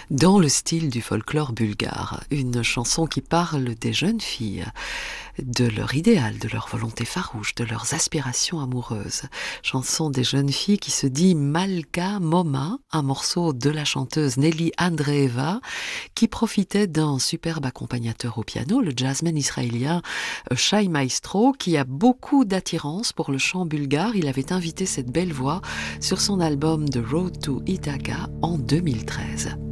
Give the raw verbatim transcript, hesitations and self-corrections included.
dans le style du folklore bulgare. Une chanson qui parle des jeunes filles, de leur idéal, de leur volonté farouche, de leurs aspirations amoureuses. Chanson des jeunes filles qui se dit Malka Moma, un morceau de la chanteuse Nelly Andreeva, qui profitait d'un superbe accompagnateur au piano, le jazzman israélien Shai Maestro, qui a beaucoup d'attirance pour le chant bulgare. Il avait invité cette belle voix sur son album The Road to Ithaca en deux mille treize.